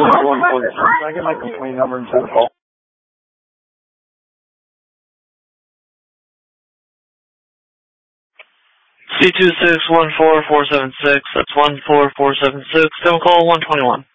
Can I get my complaint number and send a call? C2614476, that's 14476, don't call 121.